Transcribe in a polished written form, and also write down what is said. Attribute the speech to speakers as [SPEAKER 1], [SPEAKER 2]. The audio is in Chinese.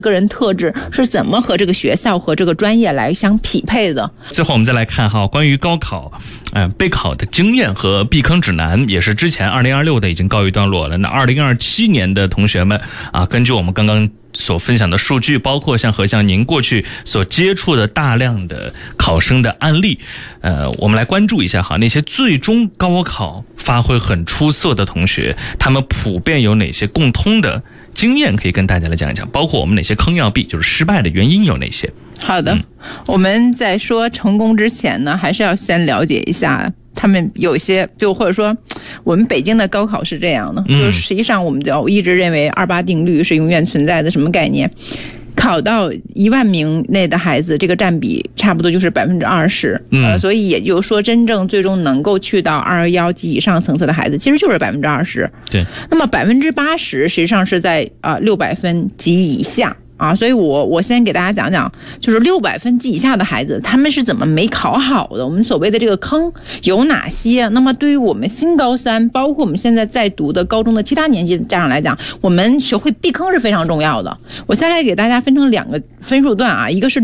[SPEAKER 1] 个人特质是怎么和这个学校和这个专业来相匹配的。
[SPEAKER 2] 最后我们再来看哈，关于高考备考的经验和避坑指南，也是之前2026的已经告一段落了。那2027年的同学们根据我们刚刚所分享的数据，包括像何相您过去所接触的大量的考生的案例，我们来关注一下哈，那些最终高考发挥很出色的同学，他们普遍有哪些共通的经验可以跟大家来讲一讲，包括我们哪些坑要避，就是失败的原因有哪些。
[SPEAKER 1] 好的，我们在说成功之前呢，还是要先了解一下他们有些，就或者说我们北京的高考是这样的，就是实际上我们就一直认为28定律是永远存在的，什么概念？考到1万名内的孩子，这个占比差不多就是20%，所以也就是说，真正最终能够去到211及以上层次的孩子，其实就是20%。
[SPEAKER 2] 对，
[SPEAKER 1] 那么80%实际上是在600分及以下。所以我先给大家讲讲，就是600分及以下的孩子，他们是怎么没考好的？我们所谓的这个坑有哪些？那么对于我们新高三，包括我们现在在读的高中的其他年级的家长来讲，我们学会避坑是非常重要的。我先来给大家分成2个分数段一个是